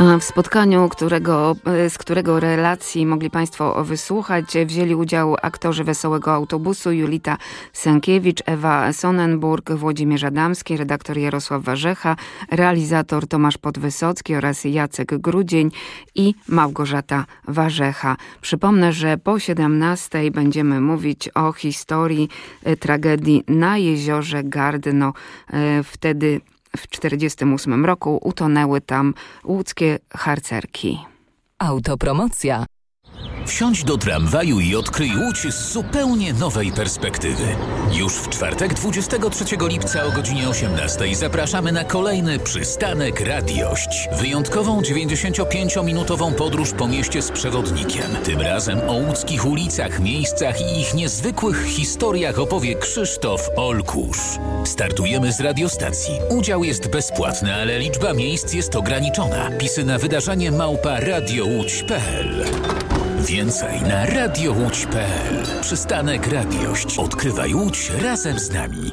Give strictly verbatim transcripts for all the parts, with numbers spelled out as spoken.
W spotkaniu, którego, z którego relacji mogli Państwo wysłuchać, wzięli udział aktorzy Wesołego Autobusu Julita Sękiewicz, Ewa Sonnenburg, Włodzimierz Adamski, redaktor Jarosław Warzecha, realizator Tomasz Podwysocki oraz Jacek Grudzień i Małgorzata Warzecha. Przypomnę, że po siedemnastej będziemy mówić o historii tragedii na jeziorze Gardno. Wtedy w czterdziestym ósmym roku utonęły tam łódzkie harcerki. Autopromocja. Wsiądź do tramwaju i odkryj Łódź z zupełnie nowej perspektywy. Już w czwartek, dwudziestego trzeciego lipca o godzinie osiemnastej zapraszamy na kolejny przystanek Radiość. Wyjątkową dziewięćdziesięciopięciominutową podróż po mieście z przewodnikiem. Tym razem o łódzkich ulicach, miejscach i ich niezwykłych historiach opowie Krzysztof Olkusz. Startujemy z radiostacji. Udział jest bezpłatny, ale liczba miejsc jest ograniczona. Pisy na wydarzenie małpa radiołódź kropka p l. Więcej na radiołódź kropka p l. Przystanek Radiość. Odkrywaj Łódź razem z nami.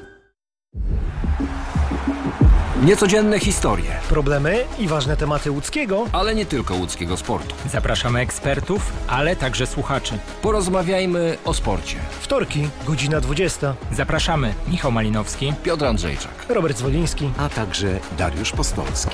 Niecodzienne historie, problemy i ważne tematy łódzkiego, ale nie tylko łódzkiego sportu. Zapraszamy ekspertów, ale także słuchaczy. Porozmawiajmy o sporcie. Wtorki, godzina dwudziesta. Zapraszamy Michał Malinowski, Piotr Andrzejczak, Robert Zwoliński, a także Dariusz Postolski.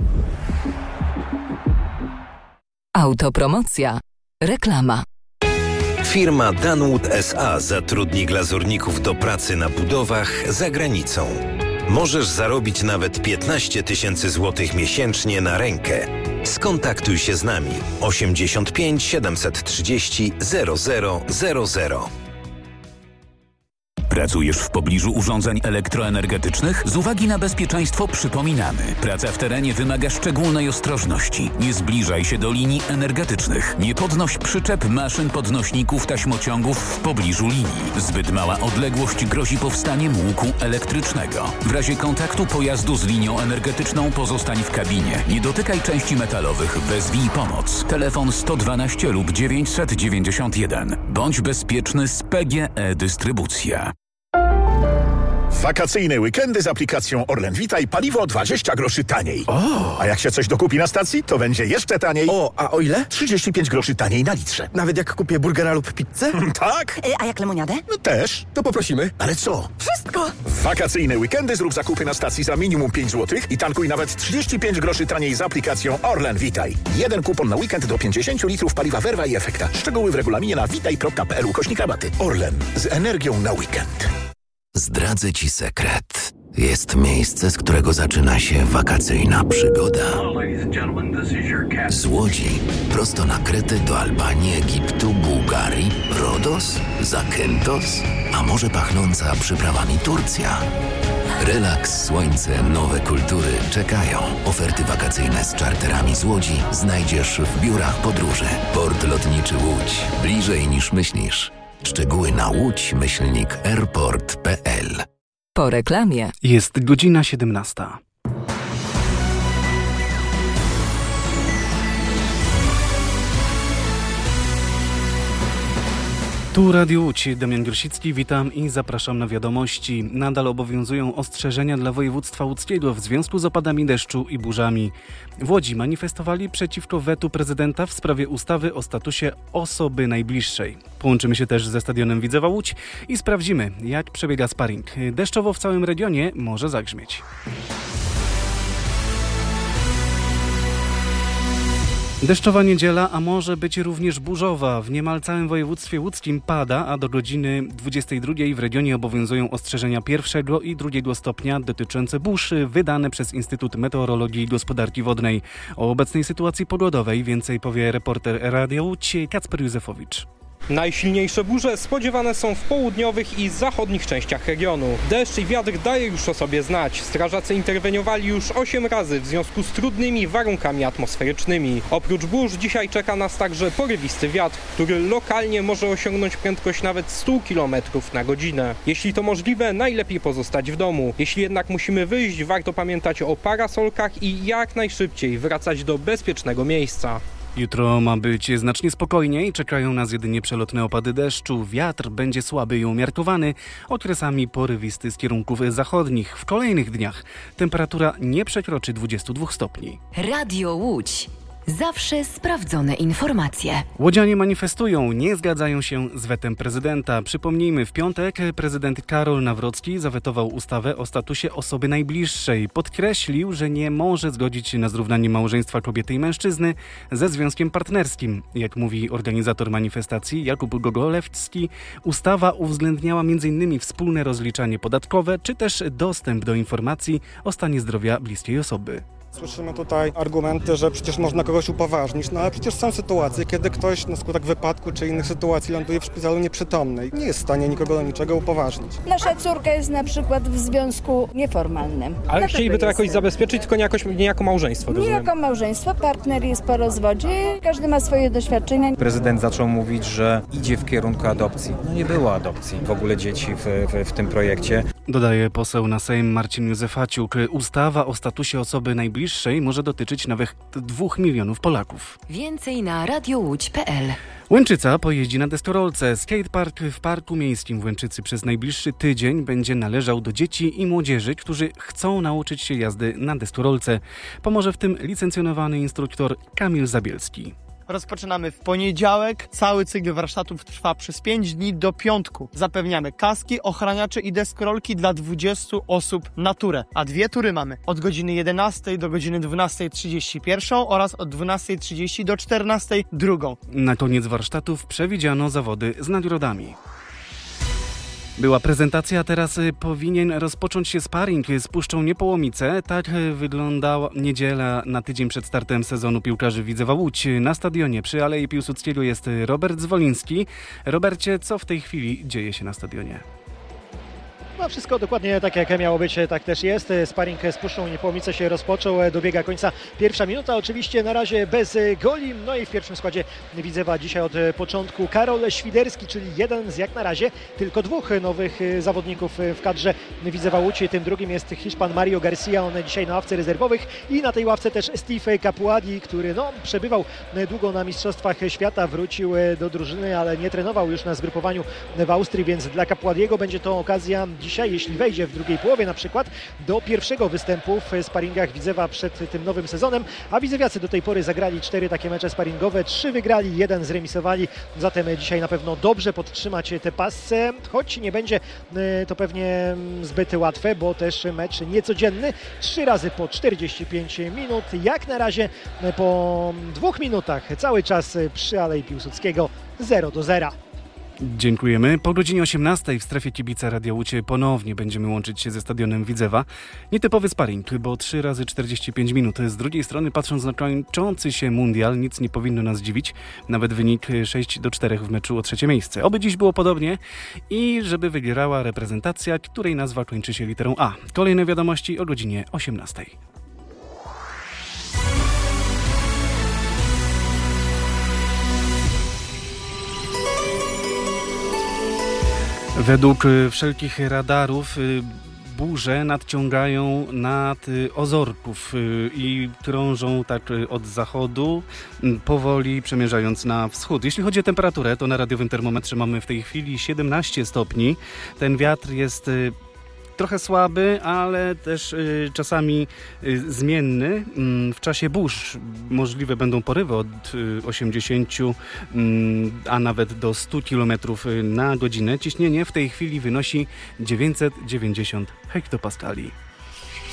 Autopromocja. Reklama. Firma Danwood S A zatrudni glazurników do pracy na budowach za granicą. Możesz zarobić nawet piętnaście tysięcy złotych miesięcznie na rękę. Skontaktuj się z nami osiemdziesiąt pięć siedemset trzydzieści zero zero zero zero. Pracujesz w pobliżu urządzeń elektroenergetycznych? Z uwagi na bezpieczeństwo przypominamy. Praca w terenie wymaga szczególnej ostrożności. Nie zbliżaj się do linii energetycznych. Nie podnoś przyczep, maszyn, podnośników, taśmociągów w pobliżu linii. Zbyt mała odległość grozi powstaniem łuku elektrycznego. W razie kontaktu pojazdu z linią energetyczną pozostań w kabinie. Nie dotykaj części metalowych. Wezwij pomoc. Telefon sto dwanaście lub dziewięćset dziewięćdziesiąt jeden. Bądź bezpieczny z P G E Dystrybucja. Wakacyjne weekendy z aplikacją Orlen Witaj, paliwo dwadzieścia groszy taniej. O! A jak się coś dokupi na stacji, to będzie jeszcze taniej. O, a o ile? trzydzieści pięć groszy taniej na litrze. Nawet jak kupię burgera lub pizzę? Tak? E, a jak lemoniadę? No też. To poprosimy. Ale co? Wszystko! W wakacyjne weekendy zrób zakupy na stacji za minimum pięć złotych i tankuj nawet trzydzieści pięć groszy taniej z aplikacją Orlen Witaj. Jeden kupon na weekend do pięćdziesiąt litrów paliwa Verva i Efekta. Szczegóły w regulaminie na witaj kropka p l ukośnik rabaty. Orlen. Z energią na weekend. Zdradzę Ci sekret. Jest miejsce, z którego zaczyna się wakacyjna przygoda. Z Łodzi prosto na Kretę do Albanii, Egiptu, Bułgarii, Rodos, Zakynthos, a może pachnąca przyprawami Turcja. Relaks, słońce, nowe kultury czekają. Oferty wakacyjne z czarterami z Łodzi znajdziesz w biurach podróży. Port Lotniczy Łódź. Bliżej niż myślisz. Szczegóły na łódź myślnik airport kropka p l. Po reklamie. Jest godzina siedemnasta. Tu Radio Łódź, Damian Grosicki, witam i zapraszam na wiadomości. Nadal obowiązują ostrzeżenia dla województwa łódzkiego w związku z opadami deszczu i burzami. W Łodzi manifestowali przeciwko wetu prezydenta w sprawie ustawy o statusie osoby najbliższej. Połączymy się też ze stadionem Widzewa Łódź i sprawdzimy, jak przebiega sparring. Deszczowo w całym regionie może zagrzmieć. Deszczowa niedziela, a może być również burzowa. W niemal całym województwie łódzkim pada, a do godziny dwudziestej drugiej w regionie obowiązują ostrzeżenia pierwszego i drugiego stopnia dotyczące burz wydane przez Instytut Meteorologii i Gospodarki Wodnej. O obecnej sytuacji pogodowej więcej powie reporter Radia Łódź Kacper Józefowicz. Najsilniejsze burze spodziewane są w południowych i zachodnich częściach regionu. Deszcz i wiatr daje już o sobie znać. Strażacy interweniowali już osiem razy w związku z trudnymi warunkami atmosferycznymi. Oprócz burz dzisiaj czeka nas także porywisty wiatr, który lokalnie może osiągnąć prędkość nawet sto kilometrów na godzinę. Jeśli to możliwe, najlepiej pozostać w domu. Jeśli jednak musimy wyjść, warto pamiętać o parasolkach i jak najszybciej wracać do bezpiecznego miejsca. Jutro ma być znacznie spokojniej, czekają nas jedynie przelotne opady deszczu. Wiatr będzie słaby i umiarkowany, okresami porywisty z kierunków zachodnich. W kolejnych dniach temperatura nie przekroczy dwudziestu dwóch stopni. Radio Łódź. Zawsze sprawdzone informacje. Łodzianie manifestują, nie zgadzają się z wetem prezydenta. Przypomnijmy, w piątek prezydent Karol Nawrocki zawetował ustawę o statusie osoby najbliższej. Podkreślił, że nie może zgodzić się na zrównanie małżeństwa kobiety i mężczyzny ze związkiem partnerskim. Jak mówi organizator manifestacji Jakub Gogolewski, ustawa uwzględniała między innymi wspólne rozliczanie podatkowe, czy też dostęp do informacji o stanie zdrowia bliskiej osoby. Słyszymy tutaj argumenty, że przecież można kogoś upoważnić, no ale przecież są sytuacje, kiedy ktoś na skutek wypadku czy innych sytuacji ląduje w szpitalu nieprzytomny i nie jest w stanie nikogo do niczego upoważnić. Nasza córka jest na przykład w związku nieformalnym. Ale Dlatego chcieliby to jakoś jest... zabezpieczyć, tylko nie, jakoś, nie jako małżeństwo, Nie rozumiem. jako małżeństwo, partner jest po rozwodzie, każdy ma swoje doświadczenia. Prezydent zaczął mówić, że idzie w kierunku adopcji. No nie było adopcji w ogóle dzieci w, w, w tym projekcie. Dodaje poseł na Sejm Marcin Józefaciuk. Ustawa o statusie osoby najbliższej może dotyczyć nawet dwóch milionów Polaków. Więcej na radiołódź kropka pe el. Łęczyca pojeździ na deskorolce. Skatepark w Parku Miejskim w Łęczycy przez najbliższy tydzień będzie należał do dzieci i młodzieży, którzy chcą nauczyć się jazdy na deskorolce. Pomoże w tym licencjonowany instruktor Kamil Zabielski. Rozpoczynamy w poniedziałek. Cały cykl warsztatów trwa przez pięć dni do piątku. Zapewniamy kaski, ochraniacze i deskorolki dla dwudziestu osób na turę. A dwie tury mamy od godziny jedenastej do godziny dwunastej trzydzieści pierwszą oraz od dwunastej trzydzieści do czternastej drugą. Na koniec warsztatów przewidziano zawody z nagrodami. Była prezentacja, a teraz powinien rozpocząć się sparring z Puszczą Niepołomice. Tak wyglądała niedziela na tydzień przed startem sezonu piłkarzy Widzewa Łódź. Na stadionie przy Alei Piłsudskiego jest Robert Zwoliński. Robercie, co w tej chwili dzieje się na stadionie? No wszystko dokładnie tak jak miało być, tak też jest. Sparring z Puszczą Niepołomice się rozpoczął, dobiega końca pierwsza minuta. Oczywiście na razie bez goli. No i w pierwszym składzie Widzewa dzisiaj od początku Karol Świderski, czyli jeden z jak na razie tylko dwóch nowych zawodników w kadrze Widzewa Łódź. Tym drugim jest Hiszpan Mario Garcia, on dzisiaj na ławce rezerwowych i na tej ławce też Steve Capuadi, który no, przebywał długo na Mistrzostwach Świata, wrócił do drużyny, ale nie trenował już na zgrupowaniu w Austrii, więc dla Capuadiego będzie to okazja dzisiaj, jeśli wejdzie w drugiej połowie na przykład, do pierwszego występu w sparingach Widzewa przed tym nowym sezonem, a widzewiacy do tej pory zagrali cztery takie mecze sparingowe, trzy wygrali, jeden zremisowali, zatem dzisiaj na pewno dobrze podtrzymać tę pasce, choć nie będzie to pewnie zbyt łatwe, bo też mecz niecodzienny, trzy razy po czterdzieści pięć minut, jak na razie po dwóch minutach cały czas przy Alei Piłsudskiego zero do zera. Dziękujemy. Po godzinie osiemnastej w strefie kibica Radia Łódź ponownie będziemy łączyć się ze stadionem Widzewa. Nietypowy sparring, bo trzy razy czterdzieści pięć minut. Z drugiej strony, patrząc na kończący się mundial, nic nie powinno nas dziwić. Nawet wynik sześć do czterech w meczu o trzecie miejsce. Oby dziś było podobnie i żeby wygrała reprezentacja, której nazwa kończy się literą A. Kolejne wiadomości o godzinie osiemnastej. Według wszelkich radarów burze nadciągają nad Ozorków i krążą tak od zachodu, powoli przemierzając na wschód. Jeśli chodzi o temperaturę, to na radiowym termometrze mamy w tej chwili siedemnaście stopni. Ten wiatr jest trochę słaby, ale też y, czasami y, zmienny. Y, w czasie burz możliwe będą porywy od y, osiemdziesięciu, y, a nawet do stu kilometrów na godzinę. Ciśnienie w tej chwili wynosi dziewięćset dziewięćdziesiąt hektopaskali.